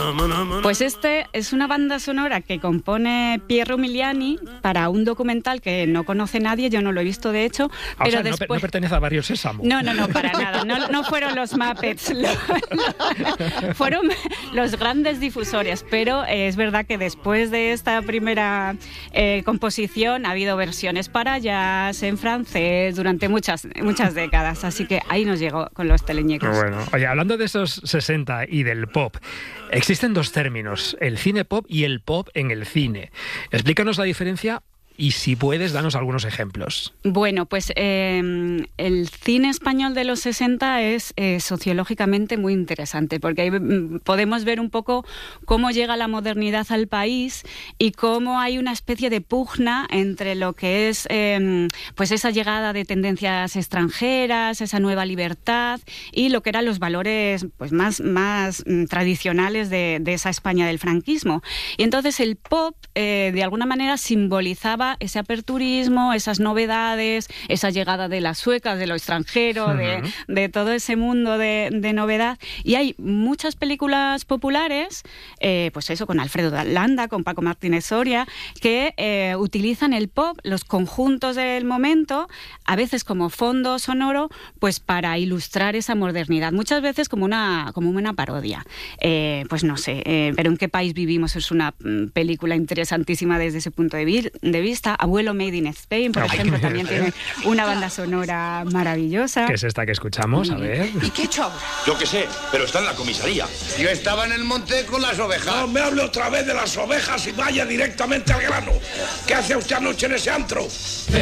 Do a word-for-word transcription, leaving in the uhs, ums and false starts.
Pues este es una banda sonora que compone Piero Umiliani para un documental que no conoce nadie, yo no lo he visto de hecho, Ah, pero o sea, no, después... no pertenece a Barrio Sésamo. No, no, no, para nada. No, no fueron los Muppets. Lo, lo, fueron los grandes difusores. Pero eh, es verdad que después de esta primera eh, composición ha habido versiones para jazz en francés durante muchas, muchas décadas. Así que ahí nos llegó con los teleñecos. Bueno, oye, hablando de esos sesenta y del pop, existen dos términos, el cine pop y el pop en el cine. Explícanos la diferencia. Y si puedes, danos algunos ejemplos. Bueno, pues eh, el cine español de los sesenta es eh, sociológicamente muy interesante, porque ahí podemos ver un poco cómo llega la modernidad al país y cómo hay una especie de pugna entre lo que es eh, pues esa llegada de tendencias extranjeras, esa nueva libertad y lo que eran los valores pues más, más tradicionales de, de esa España del franquismo. Y entonces el pop, eh, de alguna manera, simbolizaba ese aperturismo, esas novedades, esa llegada de las suecas, de lo extranjero, uh-huh. de, de todo ese mundo de, de novedad. Y hay muchas películas populares, eh, pues eso, con Alfredo Landa, con Paco Martínez Soria, que eh, utilizan el pop, los conjuntos del momento, a veces como fondo sonoro, pues para ilustrar esa modernidad. Muchas veces como una, como una parodia. Eh, pues no sé, eh, pero ¿en qué país vivimos? Es una mm, película interesantísima desde ese punto de, vi- de vista. Abuelo Made in Spain, por ejemplo, también tiene una banda sonora maravillosa. ¿Qué es esta que escuchamos? A ver. ¿Y qué chavo? Yo qué sé, pero está en la comisaría. Yo estaba en el monte con las ovejas. No me hable otra vez de las ovejas y vaya directamente al grano. ¿Qué hace usted anoche en ese antro?